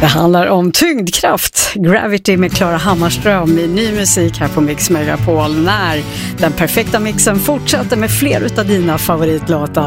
Det handlar om tyngdkraft, Gravity med Klara Hammarström i ny musik här på Mix Megapol, när den perfekta mixen fortsätter med fler utav dina favoritlåtar.